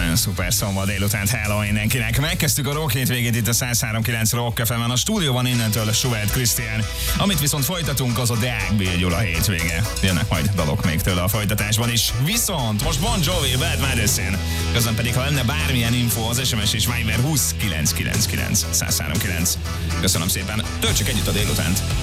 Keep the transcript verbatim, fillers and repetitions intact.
Nagyon szuper szombat délután, hello mindenkinek. Megkezdtük a Rock hétvégét itt a száz három kilenc Rock ef emen. A stúdióban innentől Schubert Krisztián. Amit viszont folytatunk, az a Deák Bill Gyula hétvége. Jönnek majd dalok még tőle a folytatásban is. Viszont most Bon Jovi, Bad Medicine. Közben pedig, ha lenne bármilyen info, az es em es és Viber húsz kilenc kilenc kilenc száz három kilenc. Köszönöm szépen, töltsük együtt a délutánt.